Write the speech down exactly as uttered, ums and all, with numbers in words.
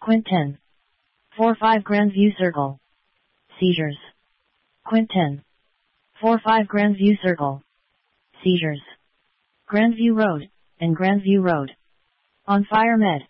Quint ten. four five Grandview Circle. Seizures. Quint ten. four five Grandview Circle. Seizures. Grandview Road, and Grandview Road. On Fire Med.